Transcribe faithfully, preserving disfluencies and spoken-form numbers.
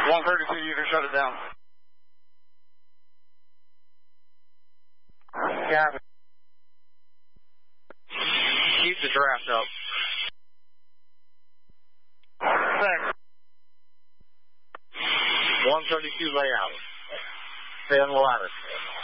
one thirty-two, you can shut it down. Copy. Keep the draft up. Thanks. one thirty-two layout. Stay on the ladder.